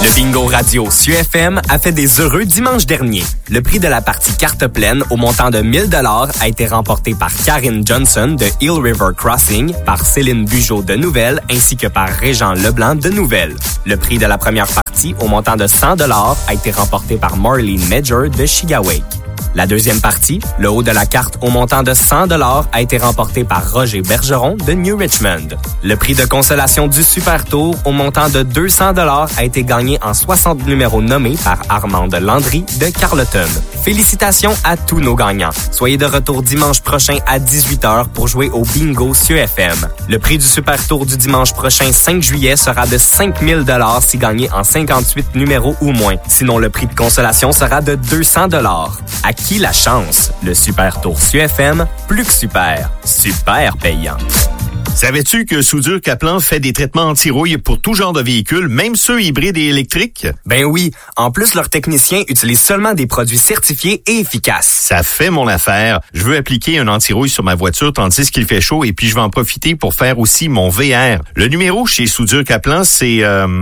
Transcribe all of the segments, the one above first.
Le bingo radio SUFM a fait des heureux dimanche dernier. Le prix de la partie carte pleine au montant de 1 000 $ a été remporté par Karine Johnson de Hill River Crossing, par Céline Bugeaud de Nouvelle ainsi que par Régent Leblanc de Nouvelle. Le prix de la première partie au montant de 100 $ a été remporté par Marlene Major de Chigawake. La deuxième partie, le haut de la carte au montant de 100 $ a été remporté par Roger Bergeron de New Richmond. Le prix de consolation du Super Tour au montant de 200 $ a été gagné en 60 numéros nommés par Armande Landry de Carleton. Félicitations à tous nos gagnants. Soyez de retour dimanche prochain à 18h pour jouer au bingo SUFM. Le prix du Super Tour du dimanche prochain 5 juillet sera de 5 000 $ si gagné en 58 numéros ou moins. Sinon, le prix de consolation sera de 200 $. À qui la chance? Le Super Tour SUFM, plus que super, super payant. Savais-tu que Soudure Kaplan fait des traitements anti-rouille pour tout genre de véhicules, même ceux hybrides et électriques? Ben oui. En plus, leurs techniciens utilisent seulement des produits certifiés et efficaces. Ça fait mon affaire. Je veux appliquer un anti-rouille sur ma voiture tandis qu'il fait chaud et puis je vais en profiter pour faire aussi mon VR. Le numéro chez Soudure Kaplan, c'est...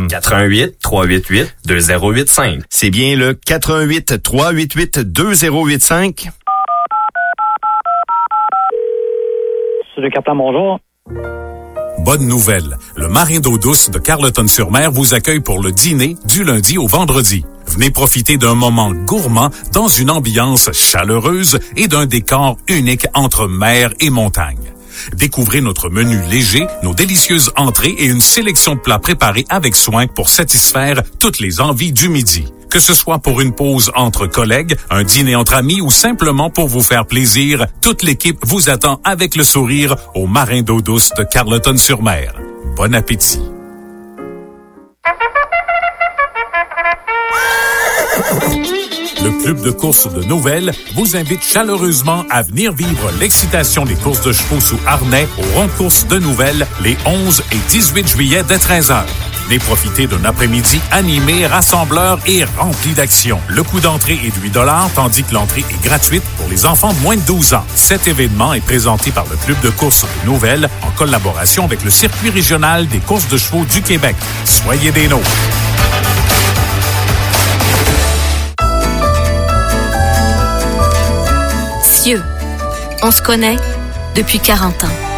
88-388-2085. C'est bien le 88-388-2085. Soudure Kaplan, bonjour. Bonne nouvelle, le Marin d'eau douce de Carleton-sur-Mer vous accueille pour le dîner du lundi au vendredi. Venez profiter d'un moment gourmand dans une ambiance chaleureuse et d'un décor unique entre mer et montagne. Découvrez notre menu léger, nos délicieuses entrées et une sélection de plats préparés avec soin pour satisfaire toutes les envies du midi. Que ce soit pour une pause entre collègues, un dîner entre amis ou simplement pour vous faire plaisir, toute l'équipe vous attend avec le sourire au Marin d'eau douce de Carleton-sur-Mer. Bon appétit! Le club de course de Nouvelle vous invite chaleureusement à venir vivre l'excitation des courses de chevaux sous harnais au rond de course de Nouvelle les 11 et 18 juillet dès 13h. Venez profiter d'un après-midi animé, rassembleur et rempli d'action. Le coût d'entrée est de 8 $, tandis que l'entrée est gratuite pour les enfants de moins de 12 ans. Cet événement est présenté par le club de course de Nouvelle en collaboration avec le circuit régional des courses de chevaux du Québec. Soyez des nôtres! On se connaît depuis 40 ans.